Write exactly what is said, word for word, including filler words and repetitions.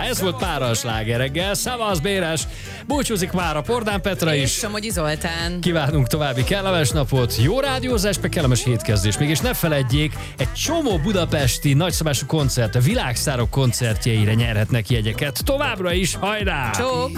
ez volt Pára a Sláger reggel. Szavasz Béres, búcsúzik már a Pordán Petra is. És Somogyi Zoltán. Kívánunk további kellemes napot, jó rádiózás, meg kellemes hétkezdés. Még és ne feledjék, egy csomó budapesti nagyszabású koncert, a világsztárok koncertjeire nyerhetnek jegyeket. Továbbra is, hajrá! Csók!